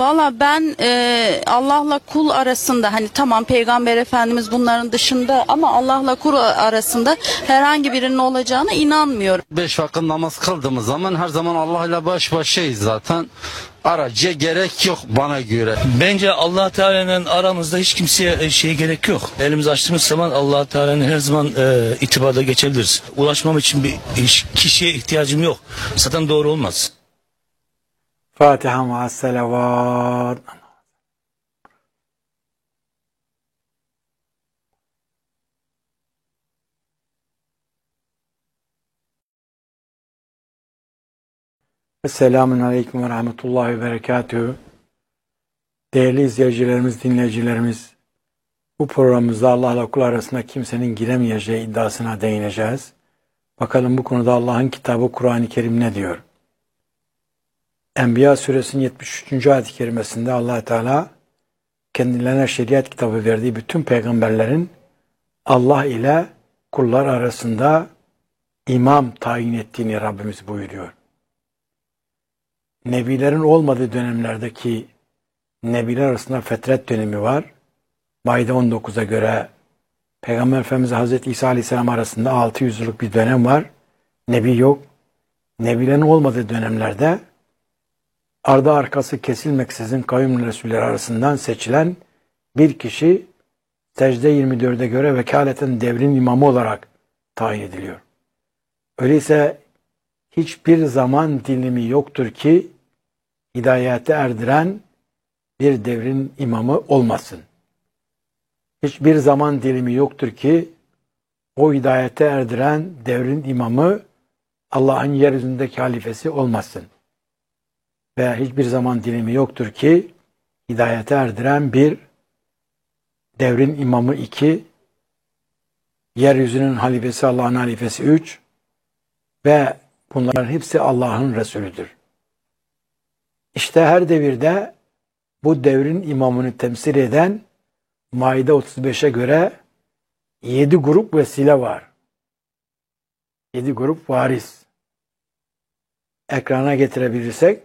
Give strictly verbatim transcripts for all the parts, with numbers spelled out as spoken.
Valla ben e, Allah'la kul arasında, hani tamam Peygamber Efendimiz bunların dışında, ama Allah'la kul arasında herhangi birinin olacağına inanmıyorum. Beş vakit namaz kıldığımız zaman her zaman Allah ile baş başayız zaten. Aracıya gerek yok bana göre. Bence Allah Teala'nın aramızda hiç kimseye şey gerek yok. Elimizi açtığımız zaman Allah Teala'nın her zaman e, itibada geçebiliriz. Ulaşmam için bir kişiye ihtiyacım yok. Zaten doğru olmaz. Fatiha ma'as selavat. Esselamun Aleyküm ve Rahmetullahi ve Berekatühü. Değerli izleyicilerimiz, dinleyicilerimiz, bu programımızda Allah'la kul arasında kimsenin giremeyeceği iddiasına değineceğiz. Bakalım bu konuda Allah'ın kitabı Kur'an-ı Kerim ne diyor? Enbiya suresinin yetmiş üçüncü ayet-i kerimesinde Allah Teala kendilerine şeriat kitabı verdiği bütün peygamberlerin Allah ile kullar arasında imam tayin ettiğini Rabbimiz buyuruyor. Nebilerin olmadığı dönemlerdeki nebiler arasında fetret dönemi var. Maide on dokuza göre Peygamber Efendimiz Hazreti İsa Aleyhisselam arasında altı yüz yıllık bir dönem var. Nebi yok. Nebilerin olmadığı dönemlerde ardı arkası kesilmeksizin kavim Resulleri arasından seçilen bir kişi secde yirmi dörde göre vekaleten devrin imamı olarak tayin ediliyor. Öyleyse hiçbir zaman dilimi yoktur ki hidayete erdiren bir devrin imamı olmasın. Hiçbir zaman dilimi yoktur ki o hidayete erdiren devrin imamı Allah'ın yeryüzündeki halifesi olmasın. Ve hiçbir zaman dilimi yoktur ki hidayete erdiren bir devrin imamı iki, yeryüzünün halifesi Allah'ın halifesi üç ve bunların hepsi Allah'ın Resulüdür. İşte her devirde bu devrin imamını temsil eden Maide otuz beşe göre yedi grup vesile var. Yedi grup varis. Ekrana getirebilirsek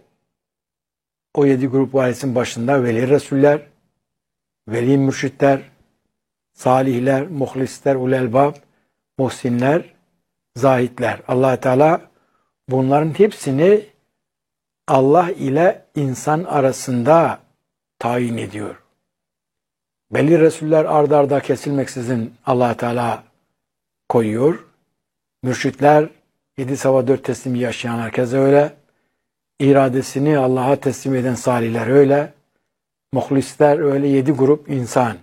o yedi grup varisin başında veli Resuller, veli mürşitler, salihler, muhlisler, ulelbab, muhsinler, zahitler. Allah Teala bunların hepsini Allah ile insan arasında tayin ediyor. Belli Resuller ard arda kesilmeksizin Allah Teala koyuyor. Mürşitler yedi sava dört teslimi yaşayan herkese öyle. İradesini Allah'a teslim eden salihler öyle. Muhlisler öyle, yedi grup insan.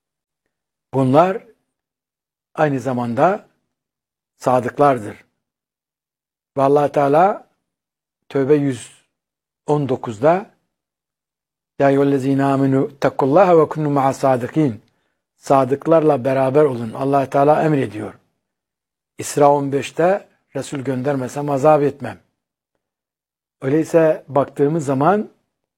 Bunlar aynı zamanda sadıklardır. Ve Allah Teala Tövbe yüz on dokuzda Ya eyyühellezine amenu takullaha ve kunnu ma'a sadikin. Sadıklarla beraber olun. Allah Teala emrediyor. İsra on beşte Resul göndermesem azap etmem. Öyleyse baktığımız zaman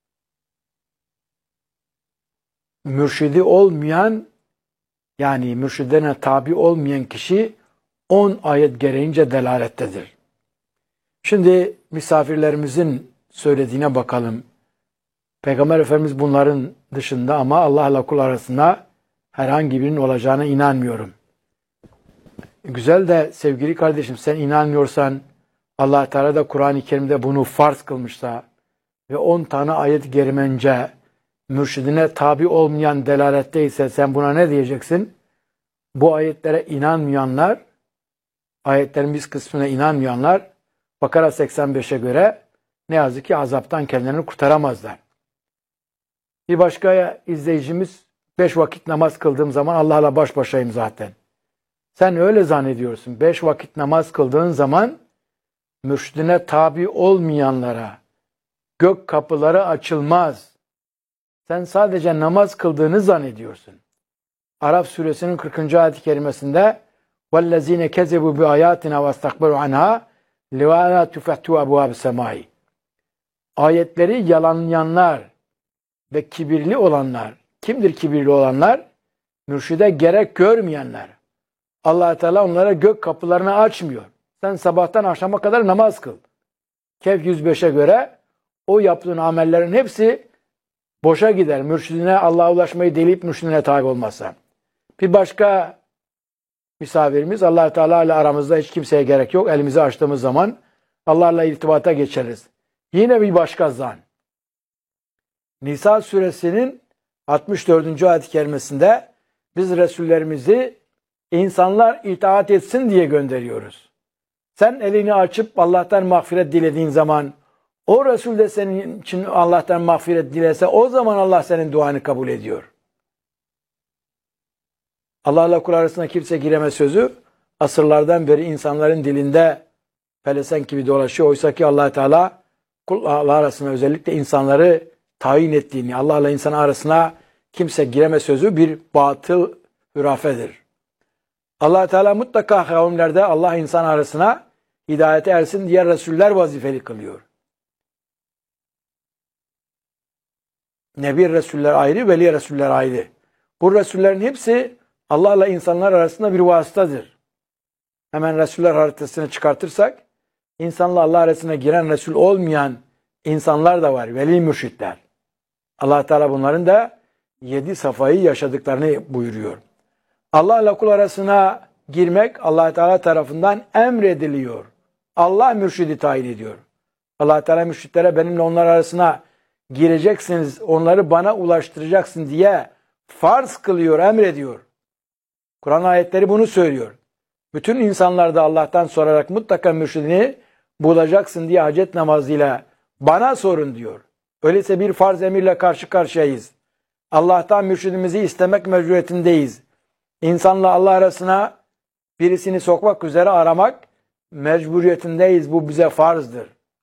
mürşidi olmayan, yani mürşidine tabi olmayan kişi on ayet gereğince delalettedir. Şimdi misafirlerimizin söylediğine bakalım. Peygamber Efendimiz bunların dışında ama Allah'la kul arasında herhangi birinin olacağına inanmıyorum. Güzel de sevgili kardeşim, sen inanmıyorsan, Allah Teala da Kur'an-ı Kerim'de bunu farz kılmışsa ve on tane ayet gerimence mürşidine tabi olmayan delaletteyse sen buna ne diyeceksin? Bu ayetlere inanmayanlar, ayetlerin biz kısmına inanmayanlar Bakara seksen beşe göre ne yazık ki azaptan kendilerini kurtaramazlar. Bir başka izleyicimiz, beş vakit namaz kıldığım zaman Allah'la baş başayım zaten. Sen öyle zannediyorsun. Beş vakit namaz kıldığın zaman mürşidine tabi olmayanlara gök kapıları açılmaz. Sen sadece namaz kıldığını zannediyorsun. Araf suresinin kırkıncı ayet-i kerimesinde وَالَّذ۪ينَ كَذَبُوا بِآيَاتِنَا وَاسْتَكْبَرُوا عَنْهَا لِوَاَلَا تُفَحْتُوا أَبْوَابِ السَّمَاءِ. Ayetleri yalanlayanlar ve kibirli olanlar. Kimdir kibirli olanlar? Mürşide gerek görmeyenler. Allah Teala onlara gök kapılarını açmıyor. Sen sabahtan akşama kadar namaz kıl. Kehf yüz beşe göre o yaptığın amellerin hepsi boşa gider. Mürşidine, Allah'a ulaşmayı delip mürşidine tabi olmazsa. Bir başka misafirimiz, Allah Teala ile aramızda hiç kimseye gerek yok. Elimizi açtığımız zaman Allah'la irtibata geçeriz. Yine bir başka zan. Nisa suresinin altmış dördüncü ayet-i kerimesinde biz Resullerimizi insanlar itaat etsin diye gönderiyoruz. Sen elini açıp Allah'tan mağfiret dilediğin zaman, o Resul de senin için Allah'tan mağfiret dilese, o zaman Allah senin duanı kabul ediyor. Allah'la kul arasında kimse giremez sözü asırlardan beri insanların dilinde pelesenk gibi dolaşıyor. Oysa ki Allah Teala kullar arasında özellikle insanları tayin ettiğini, Allah'la insan arasına kimse giremez sözü bir batıl hürafedir. Allah Teala mutlaka kavimlerde Allah insan arasına hidayete ersin diye Resuller vazifeli kılıyor. Nebi Resuller ayrı, Veli Resuller ayrı. Bu Resullerin hepsi Allah'la insanlar arasında bir vasıtadır. Hemen Resuller haritasını çıkartırsak, insanla Allah arasına giren Resul olmayan insanlar da var. Veli mürşitler. Allah Teala bunların da yedi safayı yaşadıklarını buyuruyor. Allah'la kul arasına girmek Allah Teala tarafından emrediliyor. Allah mürşidi tayin ediyor. Allah Teala mürşitlere benimle onlar arasına gireceksiniz, onları bana ulaştıracaksın diye farz kılıyor, emrediyor. Kur'an ayetleri bunu söylüyor. Bütün insanlar da Allah'tan sorarak mutlaka mürşidini bulacaksın diye hacet namazıyla bana sorun diyor. Öyleyse bir farz emirle karşı karşıyayız. Allah'tan mürşidimizi istemek mecburiyetindeyiz. İnsanla Allah arasına birisini sokmak üzere aramak mecburiyetindeyiz. Bu bize farzdır.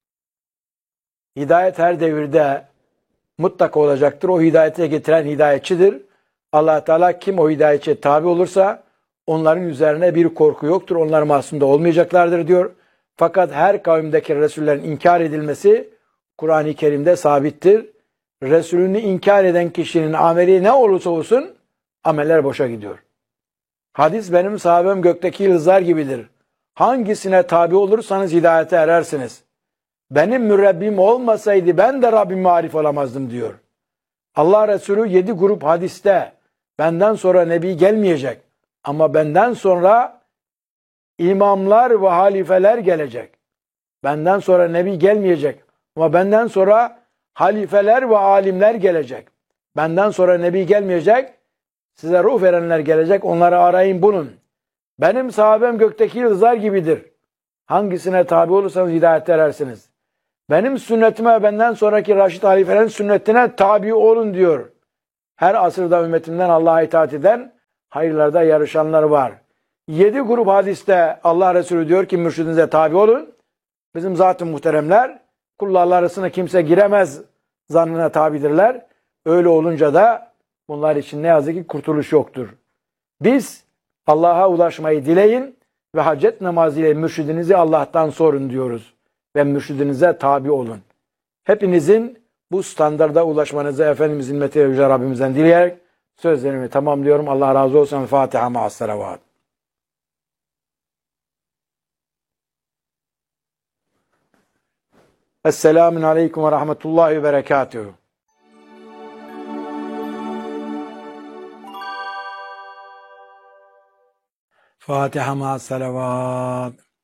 Hidayet her devirde mutlaka olacaktır. O hidayete getiren hidayetçidir. Allah Teala kim o hidayetçiye tabi olursa onların üzerine bir korku yoktur. Onlar masumda olmayacaklardır diyor. Fakat her kavimdeki Resullerin inkar edilmesi Kur'an-ı Kerim'de sabittir. Resulünü inkar eden kişinin ameli ne olursa olsun ameller boşa gidiyor. Hadis benim sahabem gökteki yıldızlar gibidir. Hangisine tabi olursanız hidayete erersiniz. Benim mürebbim olmasaydı ben de Rabbim marif olamazdım diyor. Allah Resulü yedi grup hadiste benden sonra Nebi gelmeyecek. Ama benden sonra imamlar ve halifeler gelecek. Benden sonra Nebi gelmeyecek. Ama benden sonra halifeler ve alimler gelecek. Benden sonra Nebi gelmeyecek. Size ruh verenler gelecek. Onları arayın bulun. Benim sahabem gökteki yıldızlar gibidir. Hangisine tabi olursanız hidayete erersiniz. Benim sünnetime benden sonraki Raşid halifelerin sünnetine tabi olun diyor. Her asırda ümmetimden Allah'a itaat eden hayırlarda yarışanlar var. Yedi grup hadiste Allah Resulü diyor ki mürşidinize tabi olun. Bizim zat-ı muhteremler kullarla arasına kimse giremez zannına tabidirler. Öyle olunca da bunlar için ne yazık ki kurtuluş yoktur. Biz Allah'a ulaşmayı dileyin ve hacet namazıyla mürşidinizi Allah'tan sorun diyoruz. Ve mürşidinize tabi olun. Hepinizin bu standarda ulaşmanızı Efendimizin himmet ve Yüce Rabbimizden dileyerek sözlerimi tamamlıyorum. Allah razı olsun. Fatiha ma'as salavat. Esselamun aleyküm ve rahmetullahi ve berekatuhu. Fatiha ma'as salavat.